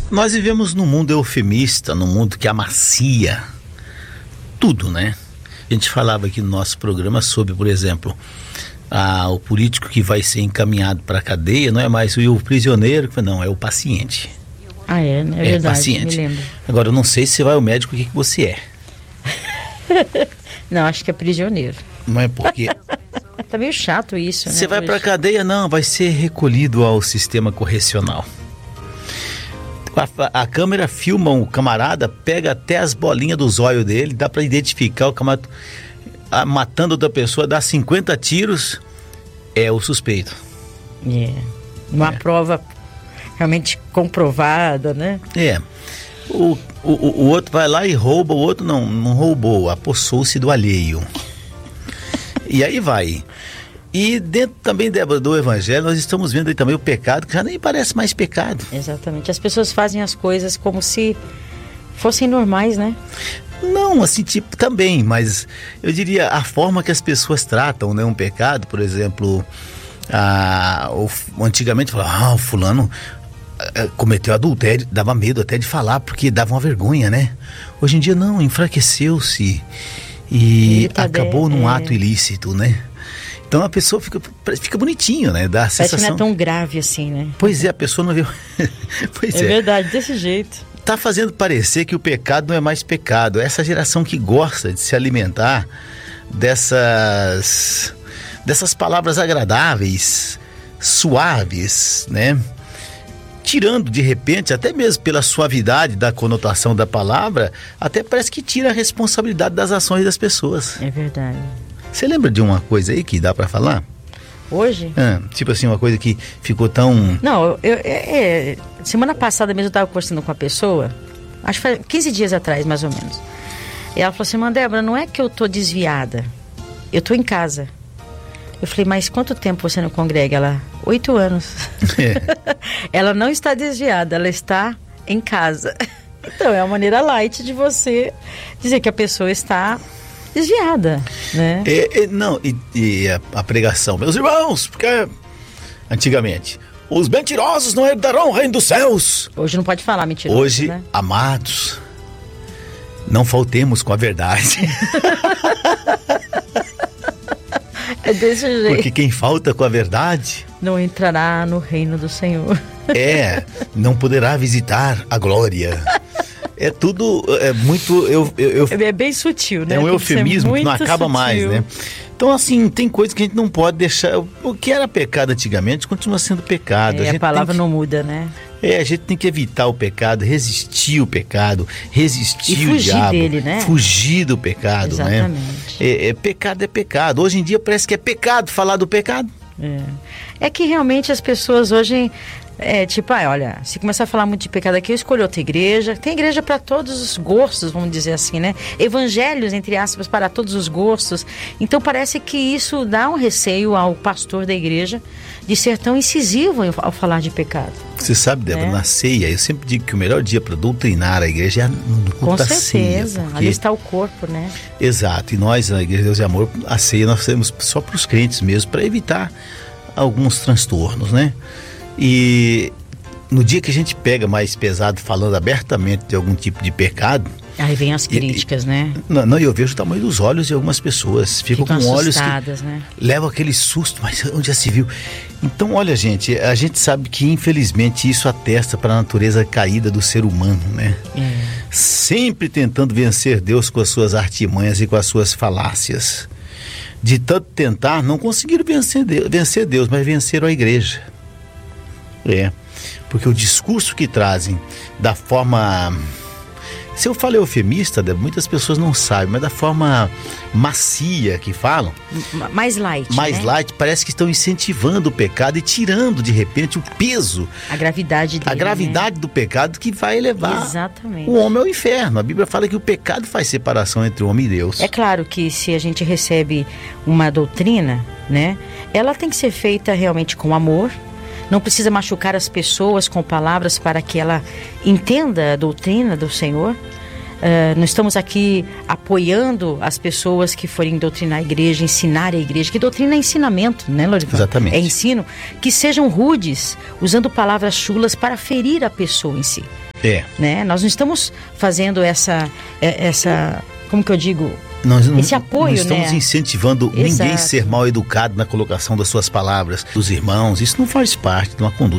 Nós vivemos num mundo eufemista, num mundo que amacia tudo, né? A gente falava aqui no nosso programa sobre, por exemplo, o político que vai ser encaminhado para a cadeia não é mais o prisioneiro, não, é o paciente. Ah, é, né? É verdade, paciente. me lembro. Agora, eu não sei se vai ao médico o que você é. Não, acho que é prisioneiro. Não é porque... Tá meio chato isso, né? Você vai para a cadeia? Não, vai ser recolhido ao sistema correcional. A câmera filma o camarada, pega até as bolinhas dos olhos dele, dá para identificar o camarada matando outra pessoa, dá 50 tiros, é o suspeito. Uma prova realmente comprovada, né? O outro vai lá e rouba, o outro não roubou, apossou-se do alheio. E aí vai. E dentro também, Débora, do Evangelho, nós estamos vendo aí também o pecado, que já nem parece mais pecado. Exatamente. As pessoas fazem as coisas como se fossem normais, né? Não, assim, tipo, também, mas eu diria a forma que as pessoas tratam, né, um pecado, por exemplo, antigamente falava, o fulano cometeu adultério, dava medo até de falar, porque dava uma vergonha, né? Hoje em dia não, enfraqueceu-se e acabou num ato ilícito, né? Então a pessoa fica bonitinho, né? Dá a sensação... Parece que não é tão grave assim, né? Pois é, a pessoa não viu... Pois é. É verdade, desse jeito. Tá fazendo parecer que o pecado não é mais pecado. Essa geração que gosta de se alimentar dessas palavras agradáveis, suaves, né? Tirando de repente, até mesmo pela suavidade da conotação da palavra, até parece que tira a responsabilidade das ações das pessoas. É verdade. Você lembra de uma coisa aí que dá pra falar? Hoje? Tipo assim, uma coisa que ficou tão... Não, semana passada mesmo eu estava conversando com uma pessoa, acho que foi 15 dias atrás, mais ou menos. E ela falou assim, Débora, não é que eu tô desviada, eu tô em casa. Eu falei, mas quanto tempo você não congrega? Ela, 8 anos. Ela não está desviada, ela está em casa. Então, é uma maneira light de você dizer que a pessoa está... desviada, né? A pregação, meus irmãos, porque antigamente os mentirosos não herdarão o reino dos céus. Hoje não pode falar mentiroso. Hoje, né? Amados, não faltemos com a verdade. É desse jeito. Porque quem falta com a verdade não entrará no reino do Senhor. Não poderá visitar a glória. É tudo, muito... É bem sutil, né? É um eufemismo que não acaba sutil. mais, né? Então, assim, tem coisas que a gente não pode deixar... O que era pecado antigamente continua sendo pecado. A palavra não muda, né? A gente tem que evitar o pecado, resistir o pecado, resistir o diabo. Fugir dele, né? Fugir do pecado, exatamente. Né? Pecado é pecado. Hoje em dia parece que é pecado falar do pecado. É que realmente as pessoas hoje... olha, se começar a falar muito de pecado aqui, eu escolho outra igreja. Tem igreja para todos os gostos, vamos dizer assim, né? Evangelhos, entre aspas, para todos os gostos. Então parece que isso dá um receio ao pastor da igreja de ser tão incisivo ao falar de pecado. Você sabe, Débora, na ceia, eu sempre digo que o melhor dia para doutrinar a igreja é no culto da ceia. Com certeza, ali está o corpo, né? Exato, e nós, na Igreja de Deus e Amor, a ceia nós fazemos só para os crentes mesmo, para evitar alguns transtornos, né? E no dia que a gente pega mais pesado, falando abertamente de algum tipo de pecado... Aí vem as críticas, né? Não, eu vejo o tamanho dos olhos de algumas pessoas. Ficam com olhos que né? levam aquele susto, mas onde já se viu? Então, olha, gente, a gente sabe que infelizmente isso atesta para a natureza caída do ser humano, né? Sempre tentando vencer Deus com as suas artimanhas e com as suas falácias. De tanto tentar, não conseguiram vencer Deus, mas venceram a igreja. Porque o discurso que trazem da forma... Se eu falo eufemista, muitas pessoas não sabem, mas da forma macia que falam... Mais light, mais light, parece que estão incentivando o pecado e tirando, de repente, o peso... A gravidade dele, a gravidade do pecado que vai levar exatamente o homem ao inferno. A Bíblia fala que o pecado faz separação entre o homem e Deus. É claro que se a gente recebe uma doutrina, né? Ela tem que ser feita realmente com amor. Não precisa machucar as pessoas com palavras para que ela entenda a doutrina do Senhor. Não estamos aqui apoiando as pessoas que forem doutrinar a igreja, ensinar a igreja. Que doutrina é ensinamento, né, Lorival? Exatamente. É ensino. Que sejam rudes, usando palavras chulas para ferir a pessoa em si. né? Nós não estamos fazendo essa como que eu digo, esse apoio, não estamos incentivando ninguém a Exato. ser mal educado na colocação das suas palavras, dos irmãos. Isso não faz parte de uma conduta